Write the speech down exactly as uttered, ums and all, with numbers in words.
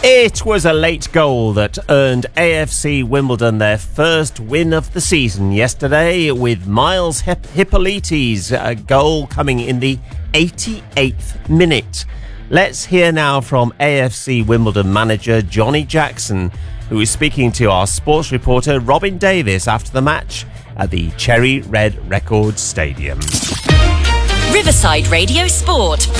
It was a late goal that earned A F C Wimbledon their first win of the season yesterday, with Miles Hip- Hippolytes' uh, goal coming in the eighty-eighth minute. Let's hear now from A F C Wimbledon manager Johnny Jackson, who is speaking to our sports reporter Robin Davis after the match at the Cherry Red Records Stadium. Riverside Radio Sport.